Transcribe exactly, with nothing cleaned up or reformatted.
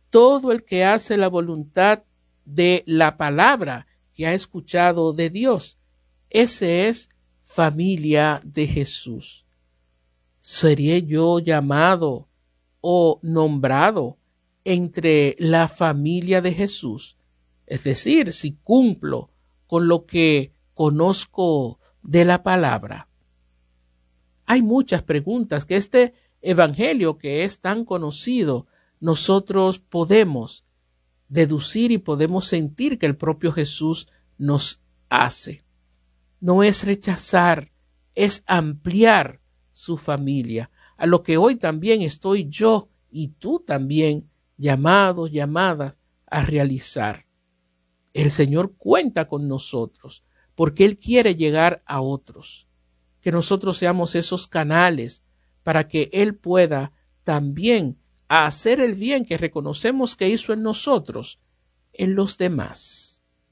todo el que hace la voluntad de la palabra que ha escuchado de Dios. Ese es familia de Jesús. ¿Seré yo llamado o nombrado entre la familia de Jesús? Es decir, si cumplo con lo que conozco de la palabra. Hay muchas preguntas que este evangelio que es tan conocido, nosotros podemos deducir y podemos sentir que el propio Jesús nos hace. No es rechazar, es ampliar su familia, a lo que hoy también estoy yo y tú también llamados, llamadas a realizar. El Señor cuenta con nosotros porque Él quiere llegar a otros, que nosotros seamos esos canales para que Él pueda también hacer el bien que reconocemos que hizo en nosotros, en los demás.